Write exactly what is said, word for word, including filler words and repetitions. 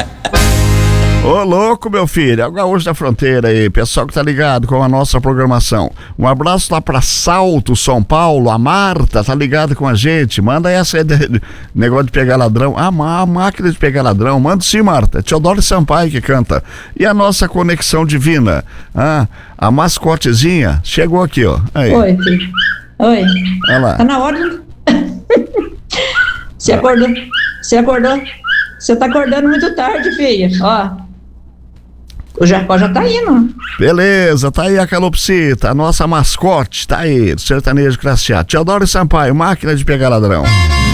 Ô, louco, meu filho, é o Gaúcho da Fronteira aí, pessoal que tá ligado com a nossa programação. Um abraço lá pra Salto, São Paulo, a Marta tá ligado com a gente, manda essa aí, de, de, negócio de pegar ladrão, ah, a máquina de pegar ladrão, manda sim, Marta, Teodoro Sampaio que canta. E a nossa conexão divina, ah, a mascotezinha, chegou aqui, ó. Aí. Oi, filho. Oi. Olha lá. Tá na hora. Você acordou, você acordou, você tá acordando muito tarde, filha, ó. O Jacó já tá indo. Beleza, tá aí a calopsita, a nossa mascote, tá aí, sertanejo classe A. Teodoro Sampaio, máquina de pegar ladrão.